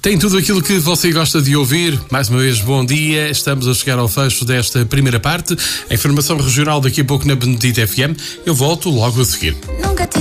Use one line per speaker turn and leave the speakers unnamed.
Tem tudo aquilo que você gosta de ouvir. Mais uma vez, bom dia. Estamos a chegar ao fecho desta primeira parte. A informação regional daqui a pouco na Benedita FM. Eu volto logo a seguir.
Nunca tive